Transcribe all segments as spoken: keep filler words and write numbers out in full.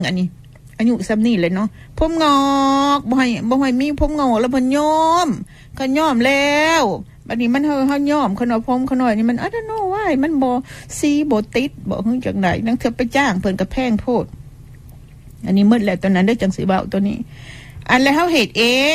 อันนี้อายุซ้ำนี่เลยเนาะผมงอกบ่ให้บ่ให้มีผมงอกแล้วเพิ่นยอมก็ยอมแล้วบัดนี้มันเฮาเฮายอมขนมผมขน้อยนี่มันI don't know why มันบ่ซีบ่ติดบ่ฮู้จังได๋นังเทื่อไปจ้างเพิ่นก็แพงโพดอันนี้หมดแล้วตอนนั้นได้จังสิเว้าตัวนี้อันแล้วเฮาเฮ็ดเอง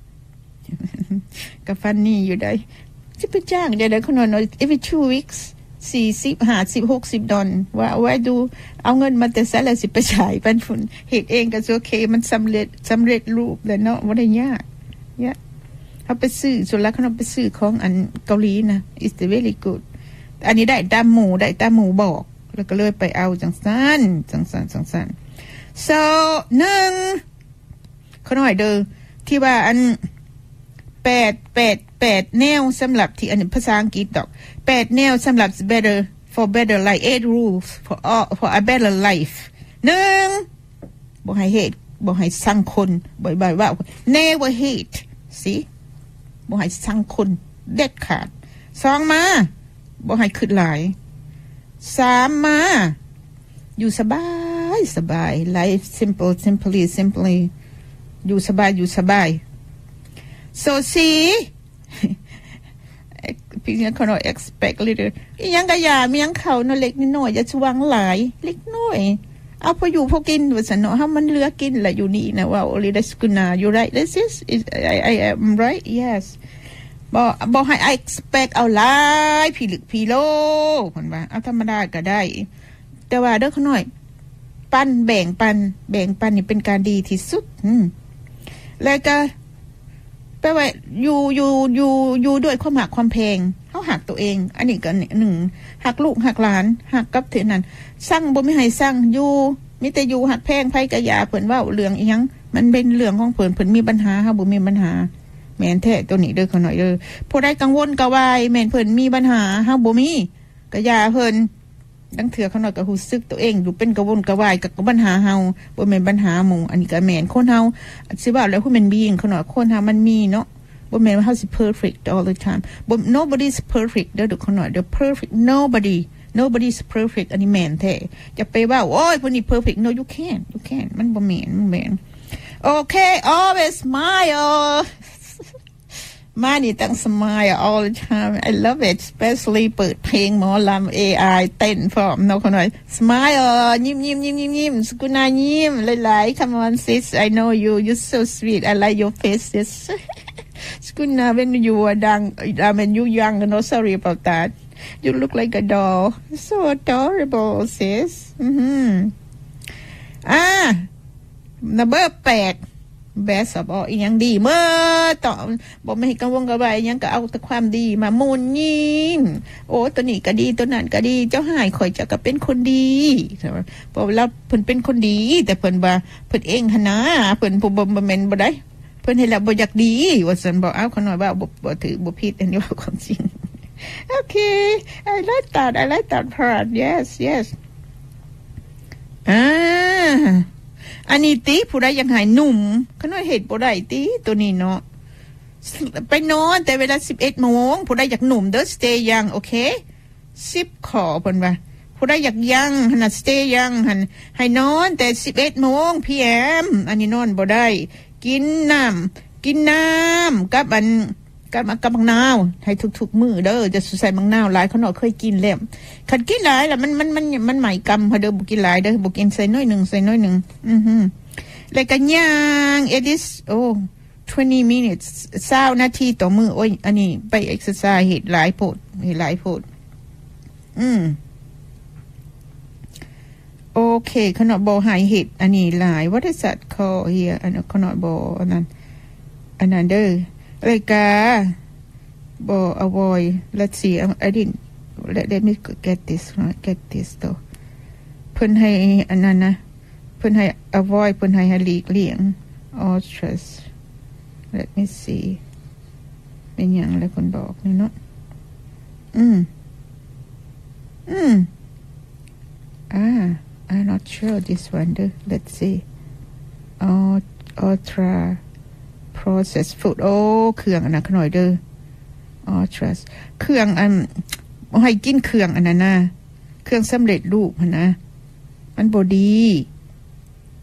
ก็ฟันนี่อยู่ได้สิไปจ้างได้ได้ขน้อย every two weeksสี่สิบ ห้าสิบ หกสิบดอลว่าไว้ดูเอาเงินมาแต่ซะแล้วสิไปฉายปันฝุ่นเฮ็ดเองก็โอเคมันสำเร็จสำเร็จรูปแล้วเนาะบ่ได้ยากยะเฮาไปซื้อส่วนละเขาไปซื้อของอันเกาหลีนะ it's very good อันนี้ได้ตามหมู่ได้ตามหมู่บอกแล้วก็เลยไปเอาจังซั่นจังซั่นจังซั่น so หนึ่งขน้อยเด้อที่ว่าอันแปด แปด แปดแนวสำหรับที่อันภาษาอังกฤษดอกแปดแนวสำหรับ better for better life eight rules for all, for a better life หนึ่งบ่ให้ hate บ่ให้สั่งคนบ่อยๆว่า never hate สิบ่ให้สั่งคนเด็ดขาดสองมาบ่ให้คิดหลายสามมาอยู่สบายสบาย life simple simply simply อยู่สบายอยู่สบายso see พี่ยังเขาเนาะ expect little อีหยังก็อย่ามีหยังเขาเนาะเล็กนิดหน่อยอย่าสว่างหลายเล็กน้อยเอาพออยู่พอกินว่าซั่นเนาะเฮามันเหลือกินแหละอยู่นี่นะว่า only that's good now you right this is I I am right yes บ่บ่ให้ I expect เอาหลายพี่ลึกพี่โลเพิ่นว่าเอาธรรมดาก็ได้แต่ว่าเด้อเขาหน่อยปันแบ่งปันแบ่งปันนี่เป็นการดีที่สุดอืมแล้วก็แปลว่าอยู่อยู่อยู่อยู่ด้วยความหักความแพงเฮาหักตัวเองอันนี้ก็หนึ่งหักลูกหักหลานหักกับเท่านั้นสั่งบ่มีให้สั่งอยู่มีแต่อยู่หักแพงไผก็อย่าเพิ่นเว้าเรื่องอีหยังมันเป็นเรื่องของเพิ่นเพิ่นมีปัญหาเฮาบ่มีปัญหาแม่นแท้ตัวนี้เด้อเขาหน่อยเด้อผู้ใดกังวลก็วายแม่นเพิ่นมีปัญหาเฮาบ่มีก็อย่าเพิ่นดังเถื่อเขาหน่อยก็รู้สึกตัวเองอยู่เป็นกังวลกระวายกับปัญหาเฮาบ่แม่นปัญหาหมู่อันนี้ก็แม่นคนเฮาสิว่าแล้วผู้แม่นบีอิงเขาหน่อยคนเฮามันมีเนาะบ่แม่นว่าเฮาสิ perfect all the time but nobody is perfect เด้อทุกคนหน่อย the perfect nobody nobody is perfect อันนี้แม่นแท้จะไปว่าโอ้ยผู้นี้ perfect no you can't you can't มันบ่แม่นมันแม่น okay always smileมานี่ตั้ง smile all the time I love it especially เปิดเพลงหมอลำ เอ ไอ เต้นพร้อมเนาะคนหน่อย smile ยิ้มยิ้มยิ้มยิ้มยิ้มสกุณายิ้มหลายๆ come on sis I know you you're so sweet I like your faces สกุณา when you were young I mean you young no sorry about that you look like a doll so adorable sis อืออ่า number แปดbest of all อีหยังดีเมื่อต่อบ่ไม่ให้กังวลกับว่าอีหยังก็เอาแต่ความดีมามุนยิ้มโอ้ตัวนี้ก็ดีตัวนั้นก็ดีเจ้าหายข่อยจะก็เป็นคนดีเพราะว่าเพิ่นเป็นคนดีแต่เพิ่นว่าเพิ่นเองหั่นนะเพิ่นบ่บ่แม่นบ่ได้เพิ่นเฮ็ดแล้วบ่อยากดีว่าซั่นบ่เอาเขาหน่อยว่าบ่บ่ถือบ่ผิดอันนี้ว่าความจริง Okay I like that I like that part yes yes อ่าอันนี้ติผู้ใดยังหายหนุ่มเขาน้อยเฮ็ดบ่ได้ติตัวนี้เนาะไปนอนแต่เวลา สิบเอ็ดโมงผู้ใดอยากหนุ่มเด้อ stay young โอเคสิบขอเพิ่นว่าผู้ใดอยากยังหั่นน่ะ stay young หั่นให้นอนแต่ สิบเอ็ดโมง พี เอ็ม อันนี้นอนบ่ได้กินน้ำกินน้ำกับอันกับกับมะนาวให้ทุกๆมื้อเด้อจะใส่มะนาวหลายเขาเนาะเคยกินแล้วคันกินหลายแล้วมันมันมันมันหมายกรรมเฮาเด้อบ่กินหลายเด้อบ่กินใส่น้อยนึงใส่น้อยนึงอือฮึแล้วก็ย่าง it is oh twenty minutes ยี่สิบนาทีต่อมื้อโอ้ยอันนี้ไป exercise เฮ็ดหลายโพดเฮ็ดหลายโพดอืมโอเคขนาดบ่ให้เฮ็ดอันนี้หลาย what is that call here อันขนาดบ่อันนั้นอันนั้นเด้อเลยกาบ่ avoid let's see I didn't let, let me get this right get this though เพิ่นให้อันนั้นนะเพิ่นให้ avoid เพิ่นให้หลีกเลี่ยง all stress let me see เป็นหยังแล้วเพิ่นบอกนี่เนาะอืมอืมอ่า I'm not sure this one though let's see all ultra processed food โอ้เครื่องอันนั้นขน่อยเด้ออ๋อ trust เครื่องอันให้กินเครื่องอันนั้นนะเครื่องสำเร็จรูปหั่นนะมันบ่ดี